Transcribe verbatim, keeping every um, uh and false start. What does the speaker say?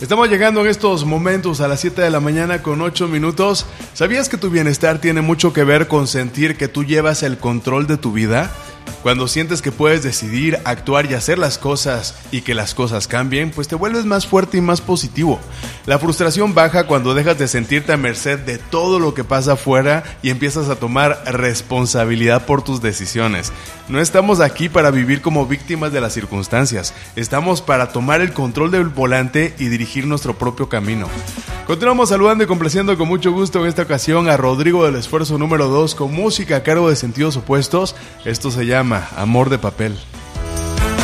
Estamos llegando en estos momentos a las siete de la mañana con ocho minutos. ¿Sabías que tu bienestar tiene mucho que ver con sentir que tú llevas el control de tu vida? Cuando sientes que puedes decidir, actuar y hacer las cosas y que las cosas cambien, pues te vuelves más fuerte y más positivo. La frustración baja cuando dejas de sentirte a merced de todo lo que pasa afuera y empiezas a tomar responsabilidad por tus decisiones. No estamos aquí para vivir como víctimas de las circunstancias, estamos para tomar el control del volante y dirigir nuestro propio camino. Continuamos saludando y complaciendo con mucho gusto en esta ocasión a Rodrigo del Esfuerzo número dos con música a cargo de Sentidos Opuestos. Esto se llama Amor de Papel.